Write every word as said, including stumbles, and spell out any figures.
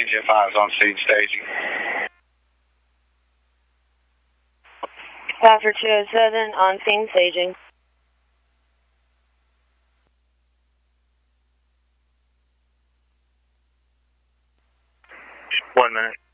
Jet five is on scene staging. five for two oh seven, on scene staging. One minute.